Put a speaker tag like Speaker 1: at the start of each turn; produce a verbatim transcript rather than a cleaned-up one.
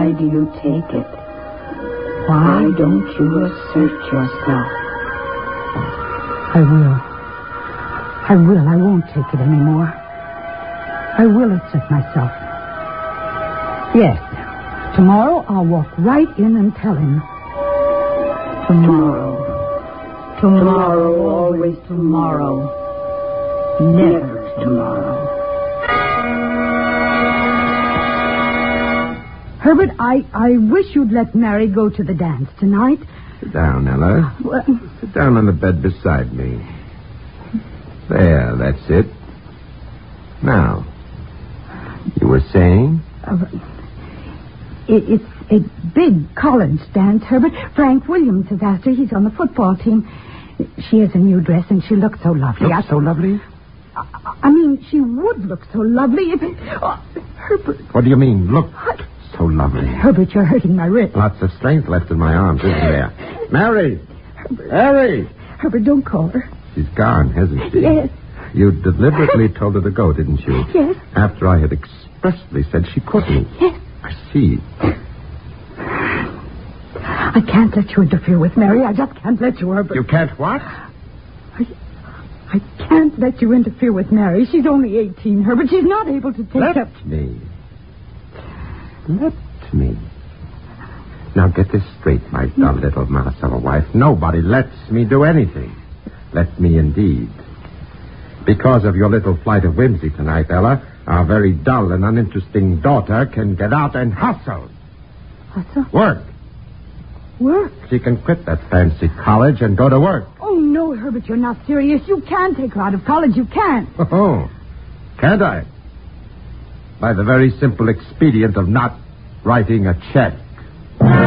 Speaker 1: Why do you take it? Why don't you assert yourself?
Speaker 2: I will. I will. I won't take it anymore. I will assert myself. Yes. Tomorrow I'll walk right in and tell him.
Speaker 1: Tomorrow. Tomorrow, always tomorrow. Never tomorrow.
Speaker 2: Herbert, I, I wish you'd let Mary go to the dance tonight.
Speaker 3: Sit down, Ella.
Speaker 2: Well,
Speaker 3: Sit down on the bed beside me. There, that's it. Now, you were saying?
Speaker 2: uh, it, it's a big college dance, Herbert. Frank Williams has asked her. He's on the football team. She has a new dress, and she looks so lovely.
Speaker 3: Looks
Speaker 2: I,
Speaker 3: so lovely?
Speaker 2: I, I mean, she would look so lovely if it... Oh, Herbert.
Speaker 3: What do you mean, look so lovely?
Speaker 2: Herbert, you're hurting my wrist.
Speaker 3: Lots of strength left in my arms, isn't there? Mary! Mary!
Speaker 2: Herbert, don't call her.
Speaker 3: She's gone, hasn't she?
Speaker 2: Yes.
Speaker 3: You deliberately told her to go, didn't you?
Speaker 2: Yes.
Speaker 3: After I had expressly said she couldn't.
Speaker 2: Yes.
Speaker 3: I see.
Speaker 2: I can't let you interfere with Mary. I just can't let you, Herbert.
Speaker 3: You can't what?
Speaker 2: I, I can't let you interfere with Mary. She's only eighteen, Herbert. She's not able to take
Speaker 3: Let
Speaker 2: up...
Speaker 3: me. Let me. Now get this straight, my dull little mouse of a wife. Nobody lets me do anything. Let me indeed. Because of your little flight of whimsy tonight, Ella, our very dull and uninteresting daughter can get out and hustle.
Speaker 2: Hustle?
Speaker 3: Work.
Speaker 2: Work?
Speaker 3: She can quit that fancy college and go to work.
Speaker 2: Oh, no, Herbert, you're not serious. You can take her out of college. You can't.
Speaker 3: Oh, can't I? By the very simple expedient of not writing a check.